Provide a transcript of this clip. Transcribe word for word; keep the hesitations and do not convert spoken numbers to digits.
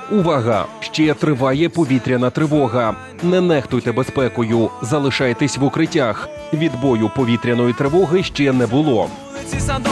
Увага! Ще триває повітряна тривога. Не нехтуйте безпекою, залишайтесь в укриттях. Відбою повітряної тривоги ще не було. Вулиці, садок,